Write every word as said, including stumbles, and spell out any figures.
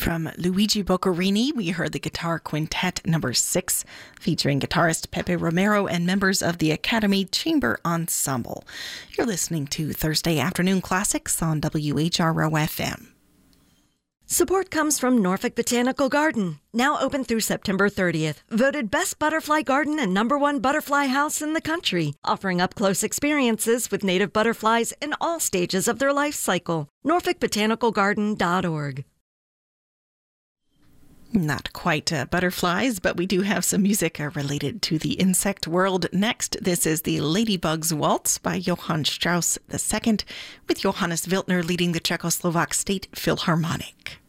From Luigi Boccherini, we heard the Guitar Quintet number six, featuring guitarist Pepe Romero and members of the Academy Chamber Ensemble. You're listening to Thursday Afternoon Classics on W H R O F M. Support comes from Norfolk Botanical Garden, now open through September thirtieth. Voted best butterfly garden and number one butterfly house in the country, offering up-close experiences with native butterflies in all stages of their life cycle. norfolk botanical garden dot org. Not quite uh, butterflies, but we do have some music uh, related to the insect world. Next, this is the Ladybug's Waltz by Johann Strauss the Second, with Johannes Wiltner leading the Czechoslovak State Philharmonic.